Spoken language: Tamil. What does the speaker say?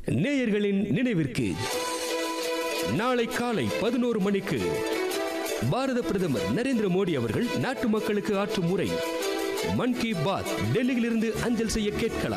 நேயர்களின் நினைவிற்கு நாளை காலை 11 மணிக்கு பாரத பிரதமர் நரேந்திர மோடி அவர்கள் நாட்டு மக்களுக்கு ஆற்றும் உரை மன் கி பாத் டெல்லியிலிருந்து அஞ்சல் செய்ய கேட்கலாம்.